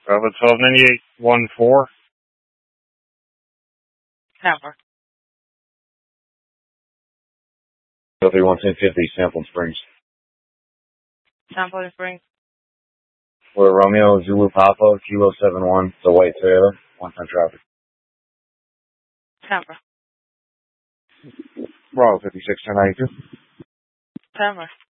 Bravo 129814. Tampa. Sophie 11050, Sample Springs. Sample Springs. We're Romeo Zulu Papa, Kilo 71, the white Toyota, 110 traffic. Tampa. Bravo 56 1092. Tampa.